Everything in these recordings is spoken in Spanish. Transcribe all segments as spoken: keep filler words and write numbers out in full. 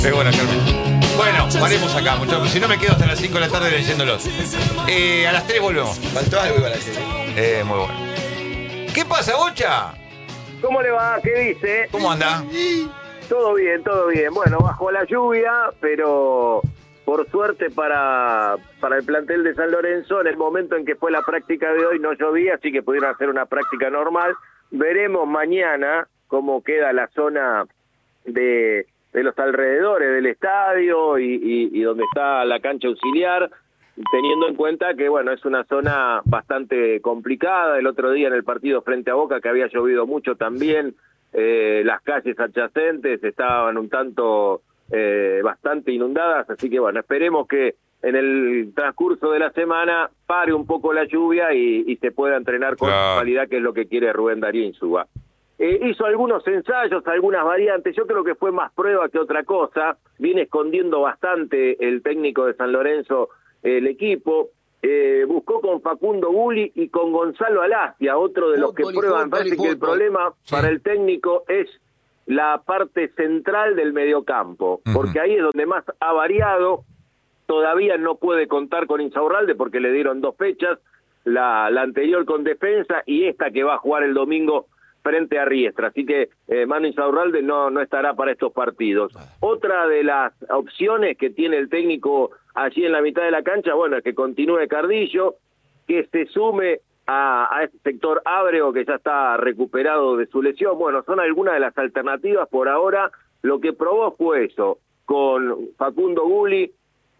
Es bueno, Carmen. Bueno, paremos acá, muchachos. Si no me quedo hasta las cinco de la tarde leyéndolos. Eh, a las tres volvemos. Faltó algo igual ayer. Eh, muy bueno. ¿Qué pasa, Bocha? ¿Cómo le va? ¿Qué dice? ¿Cómo anda? Todo bien, todo bien. Bueno, bajo la lluvia, pero por suerte para, para el plantel de San Lorenzo, en el momento en que fue la práctica de hoy no llovía, así que pudieron hacer una práctica normal. Veremos mañana cómo queda la zona de, de los alrededores del estadio y, y, y donde está la cancha auxiliar, teniendo en cuenta que, bueno, es una zona bastante complicada. El otro día en el partido frente a Boca, que había llovido mucho también, eh, las calles adyacentes estaban un tanto eh, bastante inundadas, así que, bueno, esperemos que en el transcurso de la semana pare un poco la lluvia y, y se pueda entrenar con Claro. normalidad, que es lo que quiere Rubén Darío Insúa. Eh, hizo algunos ensayos, algunas variantes, yo creo que fue más prueba que otra cosa, viene escondiendo bastante el técnico de San Lorenzo el equipo, eh, buscó con Facundo Gulli y con Gonzalo Alastia, otro de los que Fútbol y prueban. fútbol Parece y que el fútbol. problema Sí. para el técnico es la parte central del mediocampo, Ujú. porque ahí es donde más ha variado. Todavía no puede contar con Insaurralde porque le dieron dos fechas, la, la anterior con Defensa y esta que va a jugar el domingo frente a Riestra, así que eh, Manu Insaurralde no, no estará para estos partidos. Otra de las opciones que tiene el técnico allí en la mitad de la cancha, bueno, es que continúe Cardillo, que se sume a, a este sector Ábrego, que ya está recuperado de su lesión. Bueno, son algunas de las alternativas por ahora. Lo que probó fue eso, con Facundo Gulli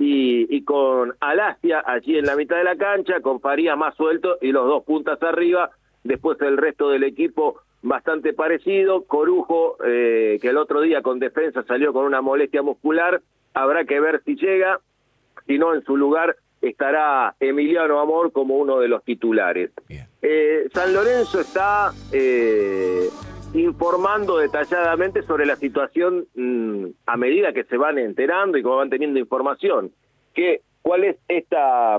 y, y con Alastia allí en la mitad de la cancha, con Farías más suelto y los dos puntas arriba. Después el resto del equipo bastante parecido. Corujo, eh, que el otro día con Defensa salió con una molestia muscular, habrá que ver si llega, si no en su lugar estará Emiliano Amor como uno de los titulares. Bien. Eh, San Lorenzo está eh, informando detalladamente sobre la situación mmm, a medida que se van enterando y como van teniendo información. Que, ¿cuál es esta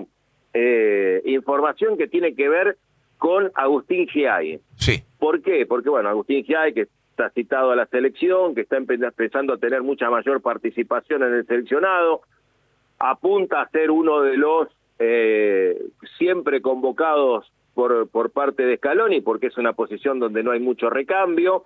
eh, información que tiene que ver con Agustín Giai? Sí. ¿Por qué? Porque, bueno, Agustín Giai, que está citado a la selección, que está empe- empezando a tener mucha mayor participación en el seleccionado, apunta a ser uno de los eh, siempre convocados por, por parte de Scaloni, porque es una posición donde no hay mucho recambio,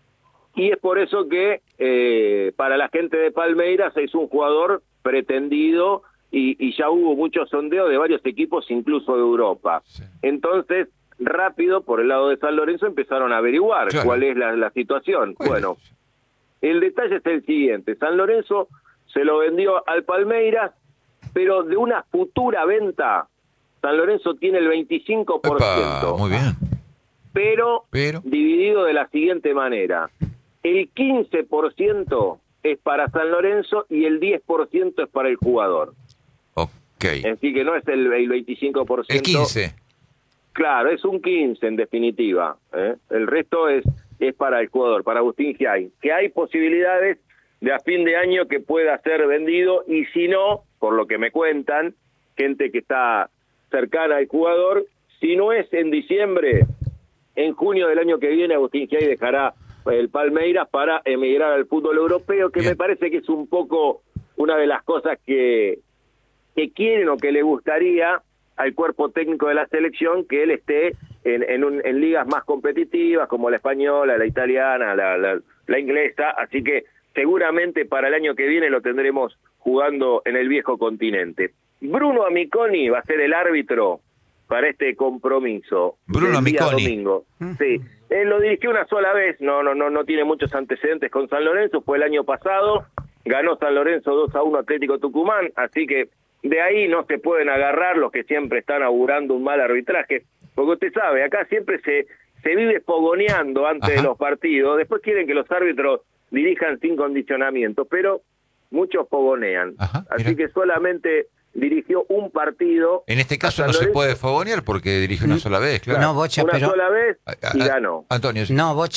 y es por eso que eh, para la gente de Palmeiras es un jugador pretendido y, y ya hubo muchos sondeos de varios equipos, incluso de Europa. Sí. Entonces, rápido, por el lado de San Lorenzo, empezaron a averiguar Claro. cuál es la, la situación. ¿Cuál Bueno, es? el detalle es el siguiente. San Lorenzo se lo vendió al Palmeiras, pero de una futura venta, San Lorenzo tiene el veinticinco por ciento. Epa, muy bien. Pero, Pero. dividido de la siguiente manera. El quince por ciento es para San Lorenzo y el diez por ciento es para el jugador. Ok. Así que no es el, el veinticinco por ciento. El quince. Claro, es un quince en definitiva. ¿eh? El resto es, es para el jugador, para Agustín Giai. Que hay posibilidades de a fin de año que pueda ser vendido, y si no, por lo que me cuentan, gente que está cercana al jugador, si no es en diciembre, en junio del año que viene Agustín Giai dejará el Palmeiras para emigrar al fútbol europeo, que Bien. me parece que es un poco una de las cosas que, que quieren o que le gustaría al cuerpo técnico de la selección, que él esté en, en, un, en ligas más competitivas como la española, la italiana, la, la, la inglesa, así que seguramente para el año que viene lo tendremos jugando en el viejo continente. Bruno Amiconi va a ser el árbitro para este compromiso. Bruno del día Amiconi. domingo. Sí, él lo dirigió una sola vez, no, no, no, no tiene muchos antecedentes con San Lorenzo, fue el año pasado, ganó San Lorenzo dos a uno Atlético Tucumán, así que de ahí no se pueden agarrar los que siempre están augurando un mal arbitraje, porque usted sabe, acá siempre se, se vive fogoneando antes Ajá. de los partidos, después quieren que los árbitros dirijan sin condicionamiento, pero muchos fogonean, Ajá, así mira. que solamente dirigió un partido. En este caso a no San se Lorenzo, puede fogonear porque dirige una sola vez, claro. No, Bocha, una pero... sola vez A- y a- ganó. Antonio, sí. No, Bocha,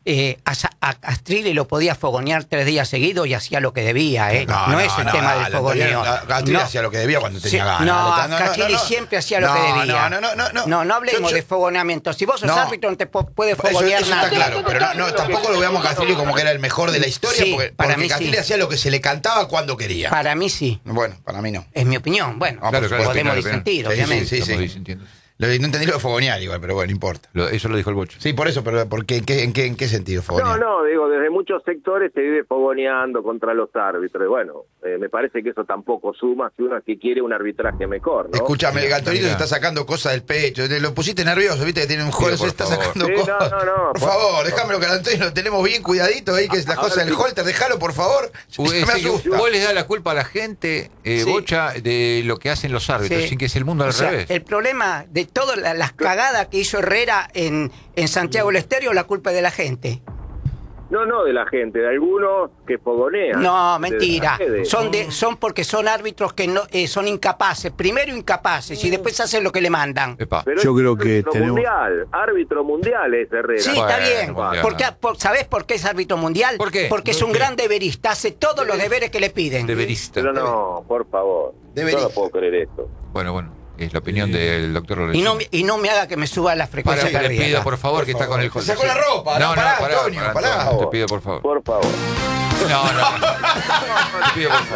eh, a, a Castrilli lo podía fogonear tres días seguidos y hacía lo que debía, ¿eh? No, no, no es el no, tema no, del fogoneo. Castrilli no. hacía lo que debía cuando tenía sí, ganas. No, no Castrilli no, no, siempre hacía lo no, que debía. No, no, no, no. No, no hablemos yo, yo, de fogoneamiento. Si vos sos no, árbitro no te puedes fogonear eso, eso nada. Está claro, pero no, no, tampoco lo veamos a Castrilli como que era el mejor de la historia, sí, porque, para porque mí Castrilli sí. hacía lo que se le cantaba cuando quería. Para mí sí. Bueno, para mí no. Es mi opinión. Bueno, no, claro, podemos claro, disentir, sí, obviamente. Sí, sí, sí. Lo, no entendí lo de fogonear igual, pero bueno, no importa. Lo, eso lo dijo el Bocho. Sí, por eso, pero ¿por qué, en, qué, en, qué, ¿en qué sentido fogonear? No, no, digo, desde muchos sectores se vive fogoneando contra los árbitros. Y bueno, eh, me parece que eso tampoco suma si uno que quiere un arbitraje mejor, ¿no? Escúchame, el Gatorito se está sacando cosas del pecho. Lo pusiste nervioso, viste que tiene un holter, se está favor. sacando sí, cosas. No, no, no, por, por favor, déjamelo que al Antonio lo tenemos bien cuidadito ahí, que es la cosa del holter. Déjalo, por favor. Uy, me sí, asusta. Vos le das la culpa a la gente, eh, sí. Bocha, de lo que hacen los árbitros, sí. sin que es el mundo al o sea, revés. El problema de todas las cagada que hizo Herrera en, en Santiago del Estero, la culpa es de la gente. No, no de la gente, de algunos que fogonean. No, mentira. De son de, son porque son árbitros que no eh, son incapaces. Primero incapaces y después hacen lo que le mandan. Pero yo creo que árbitro tenemos... mundial, árbitro mundial es Herrera. Sí, bueno, está bien. bueno. Porque, por, ¿sabés por qué es árbitro mundial? ¿Por qué? Porque ¿Por es un qué? gran deberista. Hace todos los deberes que le piden. Deberista. Pero no, por favor. Deberista. Yo no puedo creer esto. Bueno, bueno. Es la opinión sí. del doctor Lorenzo. Y no, y no me haga que me suba la frecuencia cardíaca. Le pido, por favor, por que favor. Está con el holter. Sacó la ropa. No, no, pará, pará, Antonio, pará. Te pido, por favor. Por favor. No, no. no. Te pido, por favor.